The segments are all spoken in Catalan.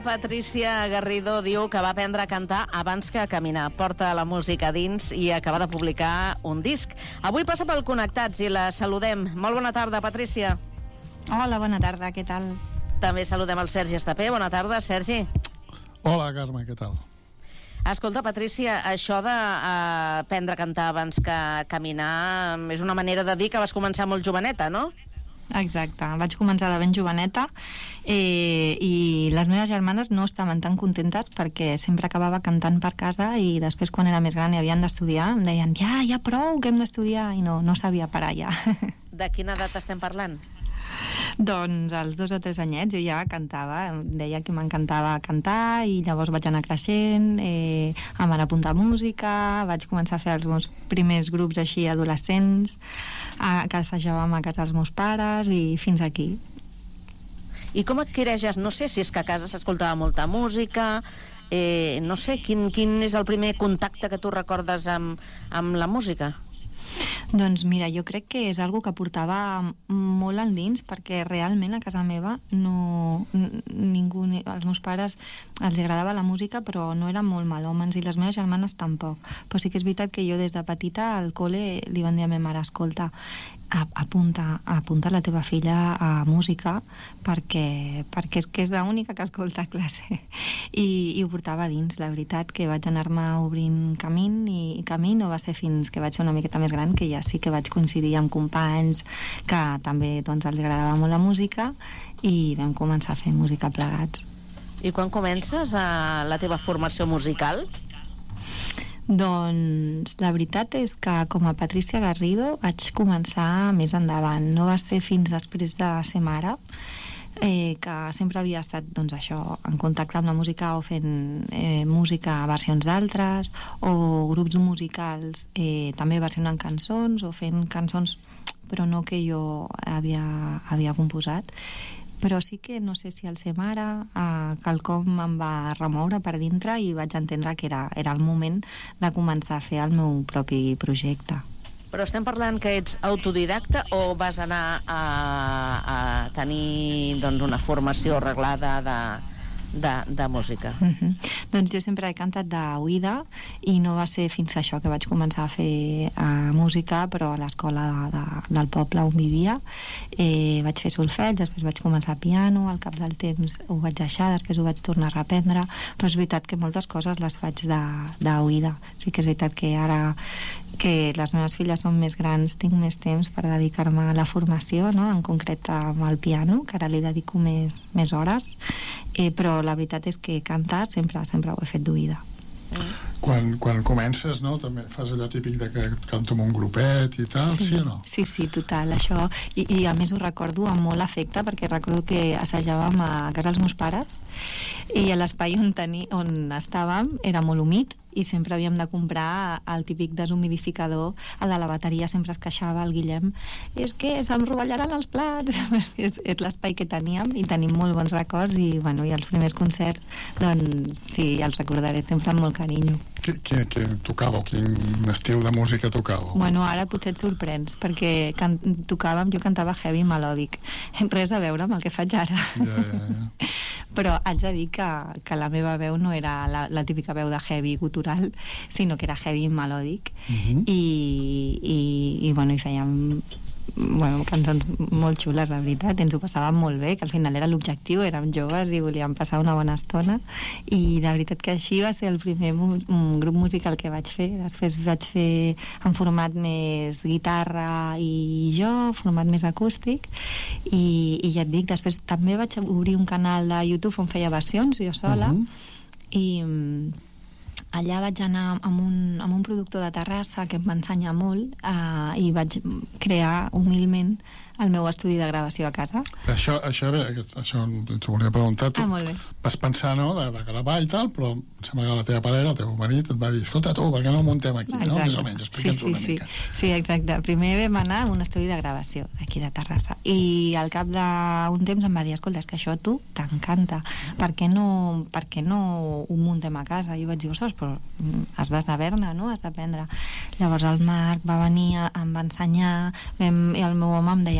Patricia Garrido diu que va aprendre a cantar abans que a caminar. Porta la música dins i acaba de publicar un disc. Avui passa pel Connectats i la saludem. Molt bona tarda, Patricia. Hola, bona tarda, què tal? També saludem el Sergi Estapé. Bona tarda, Sergi. Hola, Carme, què tal? Escolta, Patricia, això d'aprendre a cantar abans que caminar és una manera de dir que vas començar molt joveneta, no? Exacte, vaig començar de ben joveneta i les meves germanes no estaven tan contentes perquè sempre acabava cantant per casa i després quan era més gran i havien d'estudiar em deien ja prou que hem d'estudiar i no sabia parar ja. De quina edat estem parlant? Doncs als 2 o 3 anyets jo ja cantava, em deia que m'encantava cantar i llavors vaig anar creixent, em van apuntar a música, vaig començar a fer els meus primers grups així adolescents, que assajàvem a casa els meus pares i fins aquí. I com adquireixes? No sé si és que a casa s'escoltava molta música, no sé, quin és el primer contacte que tu recordes amb la música? Doncs mira, jo crec que és algo que portava molt endins perquè realment a casa meva ningú, als meus pares els agradava la música però no eren molt melòmans i les meves germanes tampoc, però sí que és veritat que jo des de petita al col·le li van dir a ma mare, escolta, apunta la teva filla a música perquè és que és l'única que escolta a classe i ho portava dins, la veritat que vaig anar-me obrint camí no va ser fins que vaig ser una miqueta més gran que ja sí que vaig coincidir amb companys que també doncs, els agradava molt la música i vam començar a fer música plegats. I quan comences la teva formació musical? Doncs la veritat és que com a Patricia Garrido vaig començar més endavant, no va ser fins després de ser mare, que sempre havia estat doncs, això, en contacte amb la música o fent música a versions d'altres o grups musicals també versionant cançons o fent cançons però no que jo havia composat, però sí que no sé si al ser mare quelcom em va remoure per dintre i vaig entendre que era el moment de començar a fer el meu propi projecte. Però estem parlant que ets autodidacta o vas anar a tenir doncs, una formació reglada de música? Doncs jo sempre he cantat d'oïda i no va ser fins això que vaig començar a fer música, però a l'escola del poble on vivia vaig fer solfeig, després vaig començar piano, al cap del temps ho vaig deixar, després ho vaig tornar a reprendre, però és veritat que moltes coses les faig d'oïda. Sí que és veritat que ara que les meves filles són més grans tinc més temps per dedicar-me a la formació, no? En concret amb el piano, que ara li dedico més hores, però la veritat és que cantar sempre ho he fet d'oïda. Quan comences, no? També fas allò típic de que canto amb un grupet i tal, sí o no? Sí, total, això. I a més ho recordo amb molt afecte perquè recordo que assajàvem a casa dels meus pares i a l'espai on estàvem era molt humit i sempre havíem de comprar el típic deshumidificador, el de la bateria sempre es queixava, el Guillem, és que se'm rovellaran els plats. és l'espai que teníem i tenim molt bons records i els primers concerts doncs sí, els recordaré sempre amb molt carinyo. Què tocàveu? Quin estil de música tocàveu? Bueno, ara potser et sorprens perquè jo cantava heavy melòdic, res a veure amb el que faig ara. Ja. Però haig de dir que la meva veu no era la típica veu de heavy gutural, sinó que era heavy melòdic i fèiem cançons molt xules, la veritat, ens ho passàvem molt bé, que al final era l'objectiu, érem joves i volíem passar una bona estona i la veritat que així va ser el primer grup musical que vaig fer. Després vaig fer en format més guitarra i jo, format més acústic i ja et dic, després també vaig obrir un canal de YouTube on feia versions jo sola i allà vaig anar amb un productor de Terrassa que em va ensenyar molt i vaig crear humilment el meu estudi de gravació a casa. Això t'ho volia preguntar. Molt bé. Vas pensar, no?, de gravar i tal, però em sembla que la teva parella, el teu marit, et va dir, escolta tu, per què no muntem aquí, no? Més o menys, explica'ns una mica. Sí, exacte. Primer vam anar a un estudi de gravació aquí de Terrassa i al cap d'un temps em va dir, escolta, és que això a tu t'encanta, per què no ho muntem a casa? I jo vaig dir, ostres, però has de saber-ne, no? Has d'aprendre. Llavors el Marc va venir, em va ensenyar, i el meu home em deia,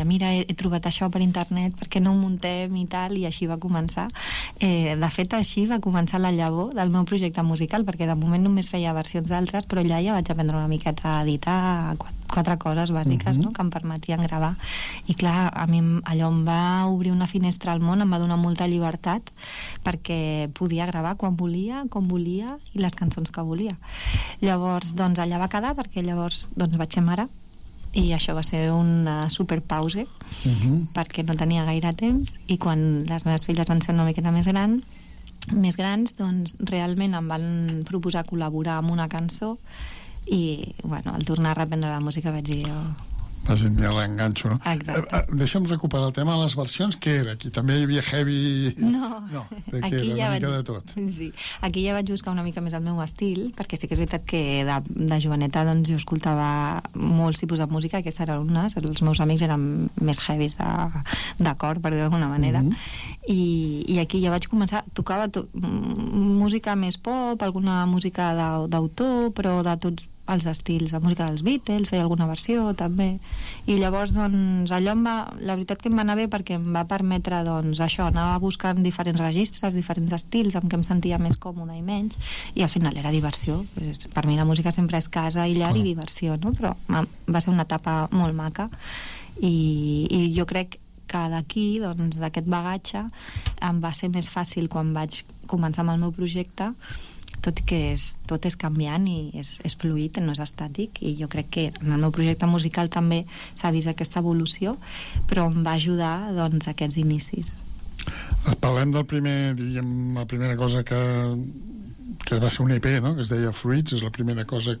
deia, mira, he trobat això per internet, per què no ho muntem i tal, i així va començar. De fet, així va començar la llavor del meu projecte musical, perquè de moment només feia versions d'altres, però allà ja vaig aprendre una miqueta a editar 4 coses bàsiques, no?, que em permetien gravar. I clar, a mi allò em va obrir una finestra al món, em va donar molta llibertat, perquè podia gravar quan volia, com volia, i les cançons que volia. Llavors, doncs, allà va quedar, perquè llavors doncs, vaig ser mare, i això va ser una superpause, perquè no tenia gaire temps, i quan les meves filles van ser una miqueta més grans, doncs realment em van proposar col·laborar amb una cançó, i bueno, al tornar a reprendre la música vaig dir vas dir, mira, l'enganxo, no? Exacte. Deixa'm recuperar el tema de les versions. Què era? Aquí també hi havia heavy... No, de què era? Una mica de tot. Sí, aquí ja vaig buscar una mica més el meu estil, perquè sí que és veritat que de joveneta doncs, jo escoltava molts tipus de música, aquesta era una, els meus amics eren més heavies de cor, per dir d'alguna manera, i aquí ja vaig començar, tocava música més pop, alguna música d'autor, però de tots els estils, la música dels Beatles, feia alguna versió també, i llavors doncs allò la veritat que em va anar bé perquè em va permetre doncs això, anar buscant diferents registres, diferents estils amb què em sentia més còmode i menys, i al final era diversió. Per mi la música sempre és casa i llar i diversió, no? Però va ser una etapa molt maca, i jo crec que d'aquí, doncs, d'aquest bagatge em va ser més fàcil quan vaig començar amb el meu projecte, tot i que tot és canviant i és fluid, no és estàtic, i jo crec que en el meu projecte musical també s'ha vist aquesta evolució, però em va ajudar doncs aquests inicis. Parlem del primer, diríem, la primera cosa que va ser un EP, no?, que es deia Fruits, és la primera cosa,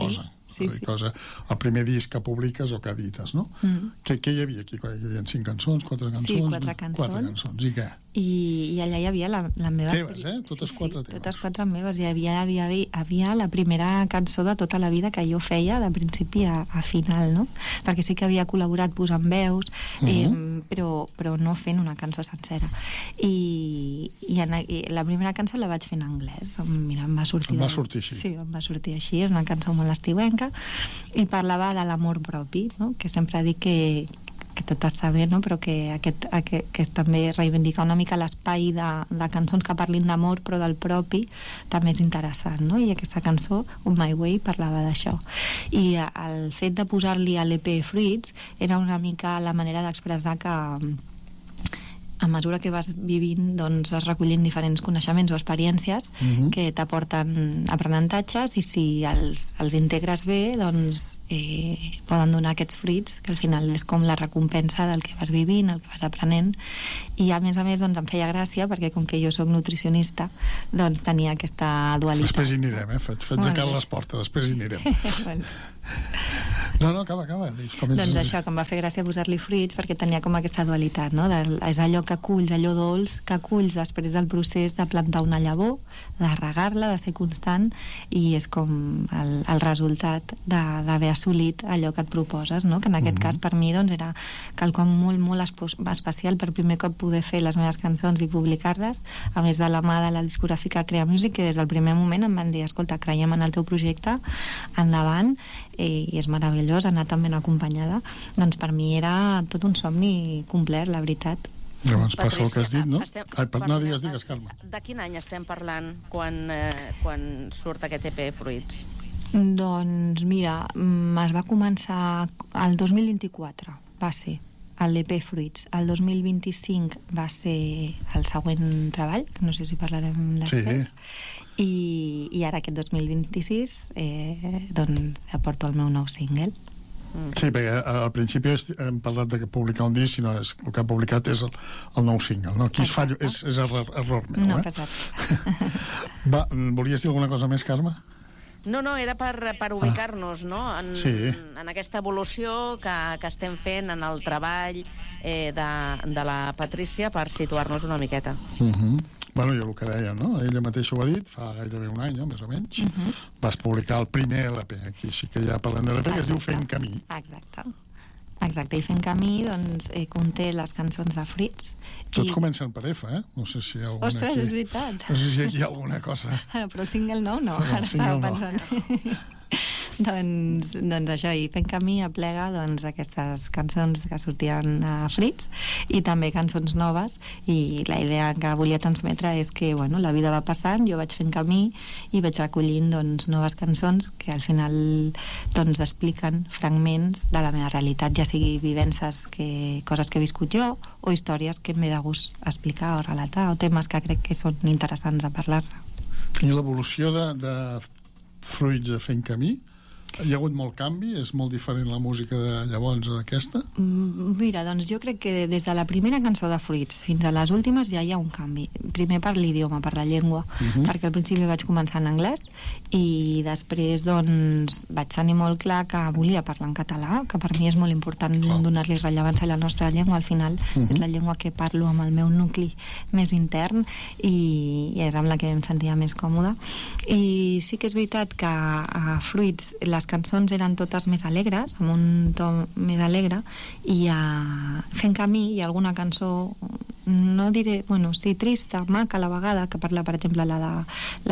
el primer disc que publiques o que edites, no? Què hi havia aquí? Hi havia 5 cançons, 4 cançons? Sí, 4 cançons. 4 cançons, i què? I allà hi havia la meva... Teves, Totes 4 teves. Totes 4 meves. Hi havia la primera cançó de tota la vida que jo feia de principi a final, no? Perquè sí que havia col·laborat posant veus, però no fent una cançó sencera. I la primera cançó la vaig fer en anglès. Mira, em va sortir així. Sí, em va sortir així. És una cançó molt estiuenca i parlava de l'amor propi, no? Que sempre dic que tot està bé, no? Però que és també reivindicar una mica l'espai de cançons que parlin d'amor, però del propi també és interessant, no? I aquesta cançó, On My Way, parlava d'això. I el fet de posar-li a l'EP Fruits era una mica la manera d'expressar que a mesura que vas vivint, doncs vas recollint diferents coneixements o experiències que t'aporten aprenentatges, i si els integres bé, doncs poden donar aquests fruits, que al final és com la recompensa del que vas vivint, el que vas aprenent. I a més doncs em feia gràcia, perquè com que jo soc nutricionista, doncs tenia aquesta dualitat. Després hi anirem, Fets a Carles Porta, després hi anirem. Bueno. No, acaba. Doncs això, que em va fer gràcia posar-li fruits, perquè tenia com aquesta dualitat, no? És allò que aculls, allò dolç, que aculls després del procés de plantar una llavor, de regar-la, de ser constant, i és com el resultat d'haver assolit allò que et proposes, no? Que en aquest cas per mi doncs, era quelcom molt, molt especial, per primer cop poder fer les meves cançons i publicar-les, a més de la mà de la discogràfica Crea Music, que des del primer moment em van dir, escolta, creiem en el teu projecte, endavant, i és meravellós anar tan ben acompanyada. Doncs per mi era tot un somni complet, la veritat. Llavors passa el que has dit, no? No, digues, Carme. De quin any estem parlant quan surt aquest EP Fruits? Doncs mira, es va començar el 2024, va ser l'EP Fruits. El 2025 va ser el següent treball, que no sé si parlarem després. Sí. I ara aquest 2026 doncs aporto el meu nou single. Sí, perquè al principi hem parlat de publicar un disc, sinó el que ha publicat és el nou single, no? Aquí és error meu, No, pesat. Volies dir alguna cosa més, Carme? No, era per ubicar-nos, no? En aquesta evolució que estem fent en el treball de la Patrícia, per situar-nos una miqueta. Bueno, jo el que deia, no? Ella mateixa ho ha dit, fa gairebé un any, més o menys. Vas publicar el primer LP, aquí sí que ja parlem de l'LP, que es diu Fent Camí. Exacte, i Fent Camí, doncs, conté les cançons de Fruits. Tots comencen per F, No sé si hi ha alguna aquí. Ostres, és veritat. No sé si aquí hi ha alguna cosa. Però el single no, ara estava pensant. doncs això, i Fent camí aplega doncs, aquestes cançons que sortien a Fritz i també cançons noves, i la idea que volia transmetre és que bueno, la vida va passant, jo vaig fent camí i vaig recollint doncs, noves cançons que al final doncs, expliquen fragments de la meva realitat, ja sigui vivències, coses que he viscut jo, o històries que em ve de gust explicar o relatar, o temes que crec que són interessants de parlar-ne. I l'evolució de Fruits a Fent camí? Hi ha hagut molt canvi? És molt diferent la música de llavors a d'aquesta? Mira, doncs jo crec que des de la primera cançó de Fruits fins a les últimes ja hi ha un canvi. Primer per l'idioma, per la llengua, perquè al principi vaig començar en anglès i després doncs vaig tenir molt clar que volia parlar en català, que per mi és molt important donar-li rellevància a la nostra llengua. Al final és la llengua que parlo amb el meu nucli més intern i és amb la que em sentia més còmoda. I sí que és veritat que a Fruits les cançons eren totes més alegres, amb un to més alegre, i a Fent camí hi ha alguna cançó, no diré, bueno, sí, trista, maca a la vegada, que parla, per exemple, la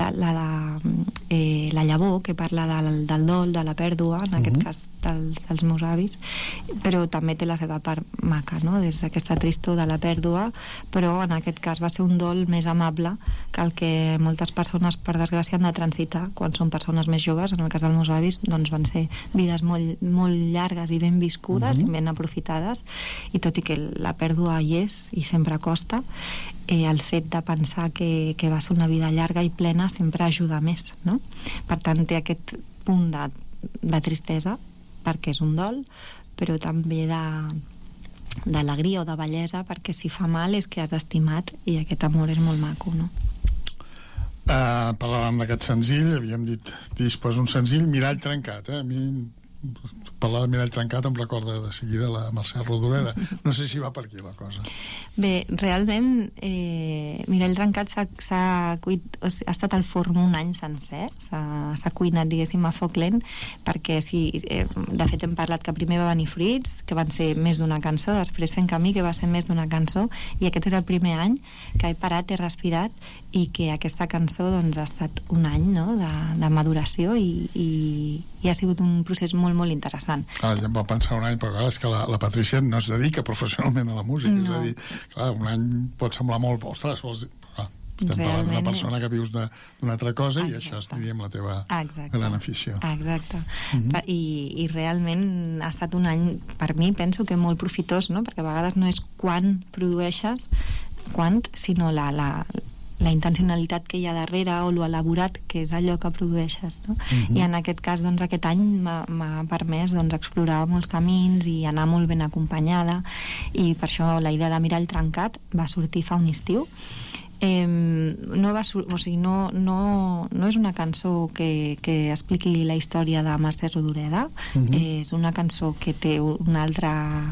llavor, que parla del dol, de la pèrdua, en aquest cas dels meus avis, però també té la seva part maca, no? Des d'aquesta tristor de la pèrdua, però en aquest cas va ser un dol més amable que el que moltes persones, per desgràcia, han de transitar quan són persones més joves. En el cas dels meus avis, doncs van ser vides molt, molt llargues i ben viscudes i ben aprofitades, i tot i que la pèrdua hi és i sempre costa, el fet de pensar que va ser una vida llarga i plena sempre ajuda més, no? Per tant, té aquest punt de tristesa, perquè és un dol, però també d'alegria o de bellesa, perquè si fa mal és que has estimat i aquest amor és molt maco, no? Parlàvem d'aquest senzill, havíem dit un senzill, Mirall trencat, a mi parlar de Mirall trencat em recorda de seguida la Mercè Rodoreda. No sé si va per aquí la cosa. Bé, realment Mirall trencat ha estat al forn un any sencer, s'ha cuinat, diguéssim, a foc lent, perquè de fet hem parlat que primer va venir Fruits, que van ser més d'una cançó, després Fent camí, que va ser més d'una cançó, i aquest és el primer any que he parat, he respirat, i que aquesta cançó doncs, ha estat un any, no?, de maduració, i ha sigut un procés molt, molt interessant. Ja em va pensar un any, però és que la Patrícia no es dedica professionalment a la música, és a dir, clar, un any pot semblar molt, ostres, estem parlant d'una persona que vius d'una altra cosa. Exacte. I això és, diríem, la teva gran afició. Exacte. I realment ha estat un any, per mi, penso que molt profitós, no?, perquè a vegades no és quan produeixes, sinó la intencionalitat que hi ha darrere o lo elaborat que és allò que produeixes, no? I en aquest cas, doncs, aquest any m'ha permès doncs, explorar molts camins i anar molt ben acompanyada, i per això la idea de Mirall trencat va sortir fa un estiu. No és una cançó que expliqui la història de Mercè Rodoreda, és una cançó que té una altra